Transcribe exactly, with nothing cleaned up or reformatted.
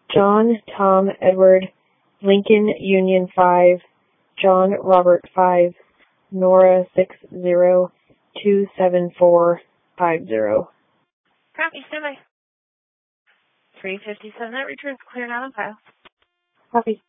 John Tom Edward Lincoln Union five, John Robert five, Nora six zero two seven four five zero. Copy, stand by. three fifty-seven, that returns clear, not on file. Copy.